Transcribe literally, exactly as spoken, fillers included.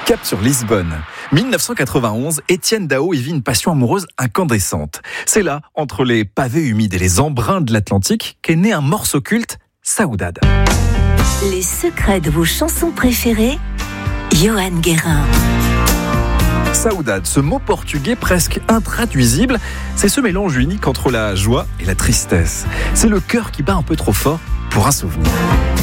Cap sur Lisbonne. dix-neuf cent quatre-vingt-onze, Étienne Daho y vit une passion amoureuse incandescente. C'est là, entre les pavés humides et les embruns de l'Atlantique, qu'est né un morceau culte, Saudade. Les secrets de vos chansons préférées, Johan Guérin. Saudade, ce mot portugais presque intraduisible, c'est ce mélange unique entre la joie et la tristesse. C'est le cœur qui bat un peu trop fort pour un souvenir.